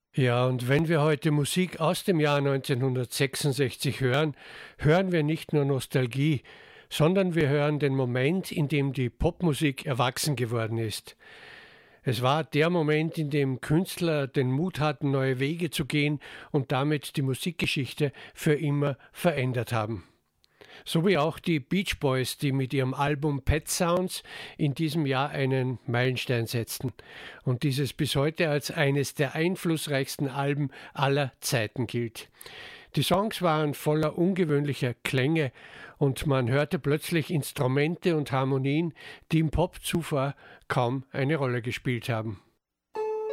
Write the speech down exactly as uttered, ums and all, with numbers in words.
Ja, und wenn wir heute Musik aus dem Jahr neunzehnhundertsechsundsechzig hören, hören wir nicht nur Nostalgie, sondern wir hören den Moment, in dem die Popmusik erwachsen geworden ist. Es war der Moment, in dem Künstler den Mut hatten, neue Wege zu gehen und damit die Musikgeschichte für immer verändert haben. So wie auch die Beach Boys, die mit ihrem Album Pet Sounds in diesem Jahr einen Meilenstein setzten und dieses bis heute als eines der einflussreichsten Alben aller Zeiten gilt. Die Songs waren voller ungewöhnlicher Klänge und man hörte plötzlich Instrumente und Harmonien, die im Pop zuvor kaum eine Rolle gespielt haben.